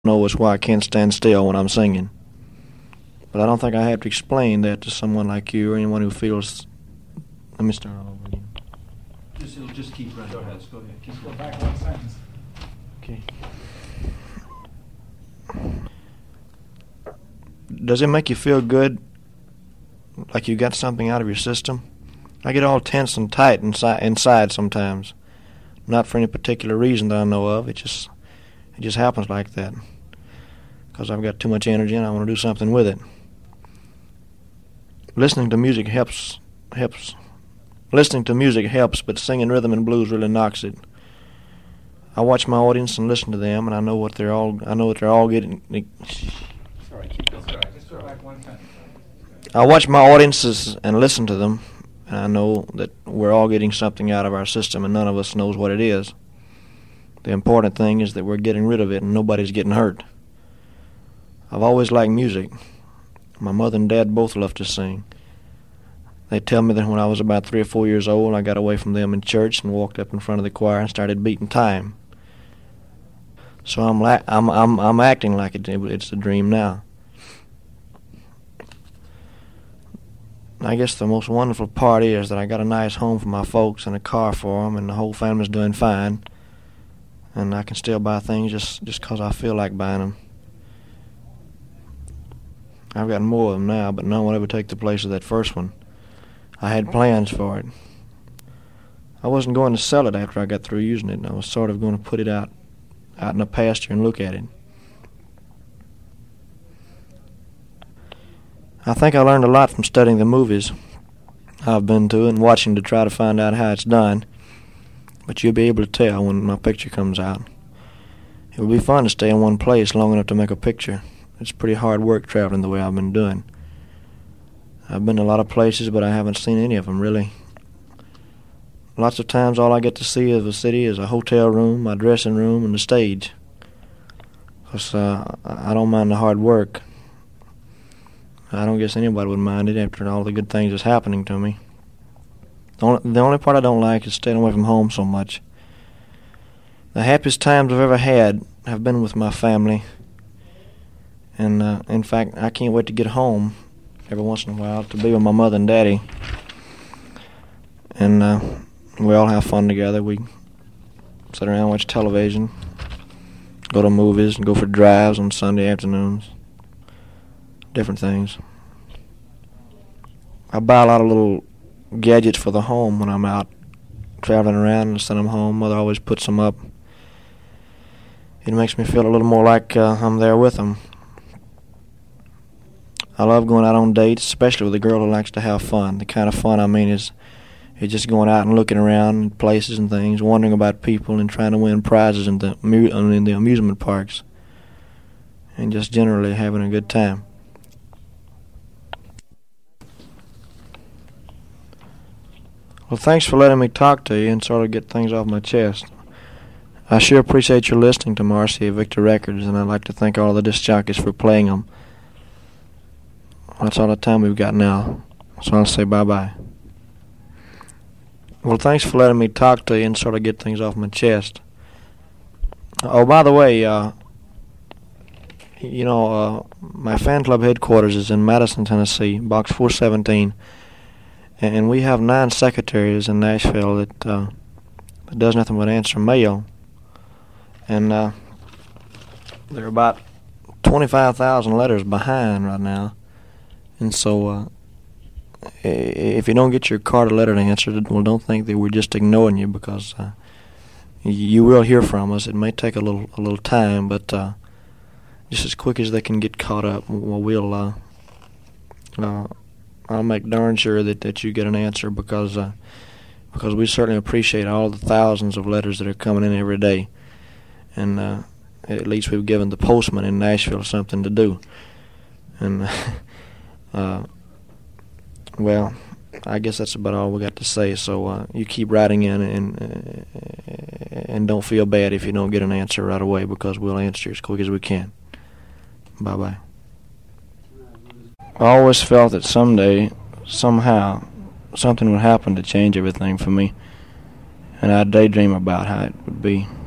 know is why I can't stand still when I'm singing. But I don't think I have to explain that to someone like you or anyone who feels... Let me start all over again. Just keep running. Go ahead. Go ahead. Just go back one sentence. Okay. Does it make you feel good, like you got something out of your system? I get all tense and tight inside sometimes. Not for any particular reason that I know of. It just happens like that. Because I've got too much energy and I want to do something with it. Listening to music helps. Listening to music helps, but singing rhythm and blues really knocks it. I watch my audience and listen to them, and I know what they're all getting. Sorry, keep going. Sorry, just go back one sentence. I watch my audiences and listen to them, and I know that we're all getting something out of our system, and none of us knows what it is. The important thing is that we're getting rid of it, and nobody's getting hurt. I've always liked music. My mother and dad both loved to sing. They tell me that when I was about 3 or 4 years old, I got away from them in church and walked up in front of the choir and started beating time. So I'm acting like it's a dream now. I guess the most wonderful part is that I got a nice home for my folks and a car for them, and the whole family's doing fine. And I can still buy things just because I feel like buying them. I've got more of them now, but none will ever take the place of that first one. I had plans for it. I wasn't going to sell it after I got through using it. I was sort of going to put it out in the pasture and look at it. I think I learned a lot from studying the movies I've been to and watching to try to find out how it's done. But you'll be able to tell when my picture comes out. It will be fun to stay in one place long enough to make a picture. It's pretty hard work traveling the way I've been doing. I've been to a lot of places, but I haven't seen any of them, really. Lots of times all I get to see of the city is a hotel room, my dressing room, and the stage. Because I don't mind the hard work. I don't guess anybody would mind it after all the good things that's happening to me. The only part I don't like is staying away from home so much. The happiest times I've ever had have been with my family. And, in fact, I can't wait to get home every once in a while to be with my mother and daddy. And we all have fun together. We sit around and watch television, go to movies, and go for drives on Sunday afternoons. Different things. I buy a lot of little gadgets for the home when I'm out traveling around and send them home. Mother always puts them up. It makes me feel a little more like I'm there with them. I love going out on dates, especially with a girl who likes to have fun. The kind of fun I mean is just going out and looking around in places and things, wondering about people and trying to win prizes in the amusement parks, and just generally having a good time. Well, thanks for letting me talk to you and sort of get things off my chest. I sure appreciate your listening to Marcy at Victor Records, and I'd like to thank all the disc jockeys for playing them. That's all the time we've got now, so I'll say bye-bye. Well, thanks for letting me talk to you and sort of get things off my chest. Oh, by the way, my fan club headquarters is in Madison, Tennessee, Box 417, and we have 9 secretaries in Nashville that does nothing but answer mail, and they're about 25,000 letters behind right now. And so, if you don't get your card or letter answered, well, don't think that we're just ignoring you, because you will hear from us. It may take a little time, but just as quick as they can get caught up, well, I'll make darn sure that you get an answer, because we certainly appreciate all the thousands of letters that are coming in every day, and at least we've given the postman in Nashville something to do, and. Well, I guess that's about all we got to say. So you keep writing in, and don't feel bad if you don't get an answer right away, because we'll answer as quick as we can. Bye-bye. I always felt that someday, somehow, something would happen to change everything for me, and I'd daydream about how it would be.